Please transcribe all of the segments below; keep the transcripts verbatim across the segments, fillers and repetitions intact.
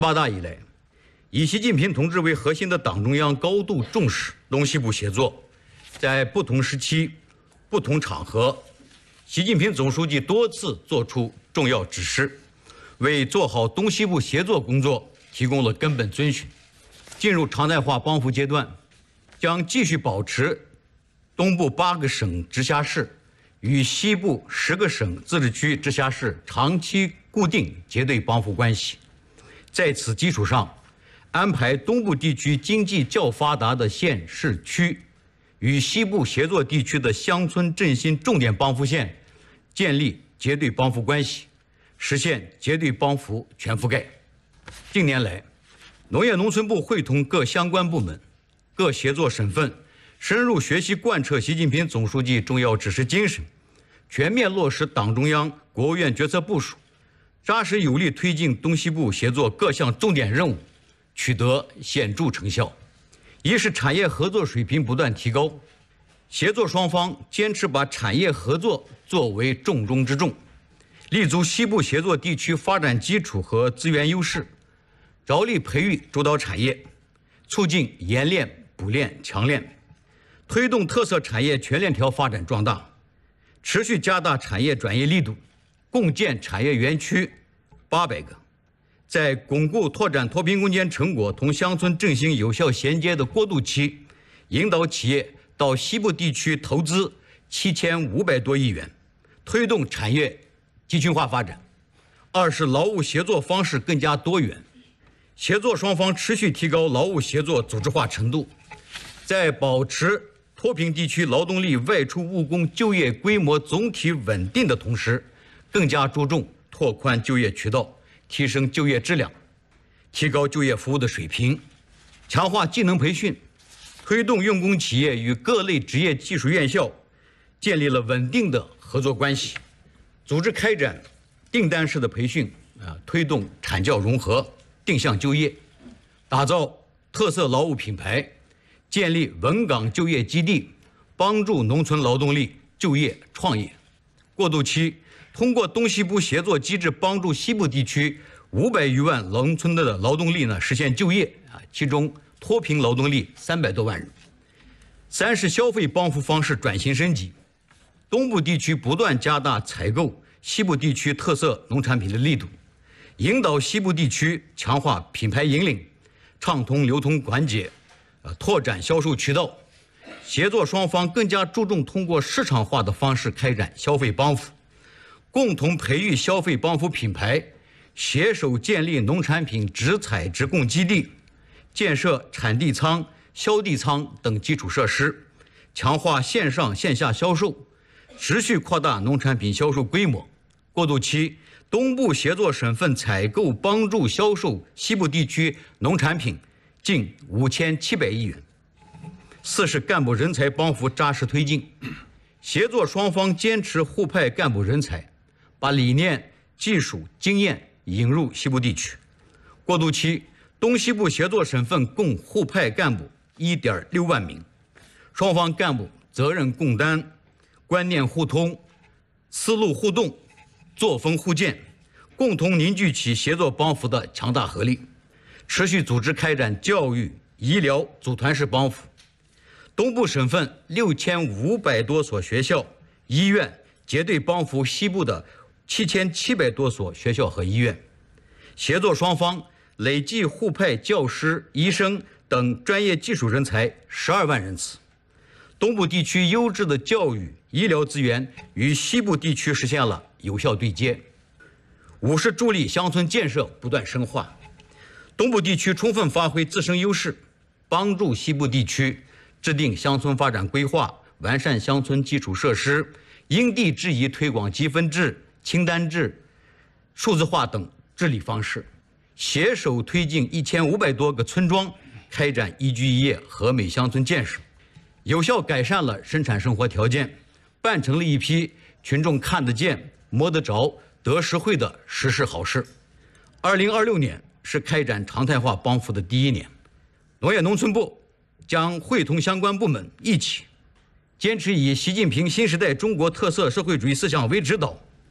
八大以来，以习近平同志为核心的党中央高度重视东西部协作，在不同时期、不同场合，习近平总书记多次作出重要指示，为做好东西部协作工作提供了根本遵循。进入常态化帮扶阶段，将继续保持东部八个省直辖市与西部十个省自治区直辖市长期固定结对帮扶关系。在此基础上，安排东部地区经济较发达的县市区与西部协作地区的乡村振兴重点帮扶县建立结对帮扶关系，实现结对帮扶全覆盖。近年来，农业农村部会同各相关部门、各协作省份，深入学习贯彻习近平总书记重要指示精神，全面落实党中央、国务院决策部署，扎实有力推进东西部协作各项重点任务，取得显著成效。一是产业合作水平不断提高，协作双方坚持把产业合作作为重中之重，立足西部协作地区发展基础和资源优势，着力培育主导产业，促进研炼、补炼、强炼，推动特色产业全链条发展壮大，持续加大产业转移力度，共建产业园区八百个。在巩固拓展脱贫攻坚成果同乡村振兴有效衔接的过渡期，引导企业到西部地区投资七千五百多亿元，推动产业集群化发展。二是劳务协作方式更加多元，协作双方持续提高劳务协作组织化程度，在保持脱贫地区劳动力外出务工就业规模总体稳定的同时，更加注重拓宽就业渠道，提升就业质量，提高就业服务的水平，强化技能培训，推动用工企业与各类职业技术院校建立了稳定的合作关系，组织开展订单式的培训，啊，推动产教融合、定向就业，打造特色劳务品牌，建立稳岗就业基地，帮助农村劳动力就业创业。过渡期，通过东西部协作机制，帮助西部地区五百余万农村的劳动力呢实现就业啊，其中脱贫劳动力三百多万人。三是消费帮扶方式转型升级，东部地区不断加大采购西部地区特色农产品的力度，引导西部地区强化品牌引领，畅通流通环节，呃，拓展销售渠道。协作双方更加注重通过市场化的方式开展消费帮扶，共同培育消费帮扶品牌，携手建立农产品直采直供基地，建设产地仓、销地仓等基础设施，强化线上线下销售，持续扩大农产品销售规模。过渡期，东部协作省份采购帮助销售西部地区农产品近五千七百亿元。四是干部人才帮扶扎实推进，协作双方坚持互派干部人才，把理念、技术、经验引入西部地区。过渡期，东西部协作省份共互派干部 一点六万名，双方干部责任共担，观念互通，思路互动，作风互鉴，共同凝聚起协作帮扶的强大合力。持续组织开展教育、医疗组团式帮扶，东部省份六千五百多所学校、医院结对帮扶西部的七千七百多所学校和医院，协作双方累计互派教师、医生等专业技术人才十二万人次。东部地区优质的教育、医疗资源与西部地区实现了有效对接。五是助力乡村建设不断深化，东部地区充分发挥自身优势，帮助西部地区制定乡村发展规划，完善乡村基础设施，因地制宜推广积分制、清单制、数字化等治理方式，携手推进一千五百多个村庄开展宜居宜业和美乡村建设，有效改善了生产生活条件，办成了一批群众看得见、摸得着、得实惠的实事好事。二零二六年是开展常态化帮扶的第一年，农业农村部将会同相关部门一起，坚持以习近平新时代中国特色社会主义思想为指导，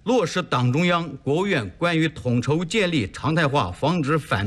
落实党中央、国务院关于统筹建立常态化防止反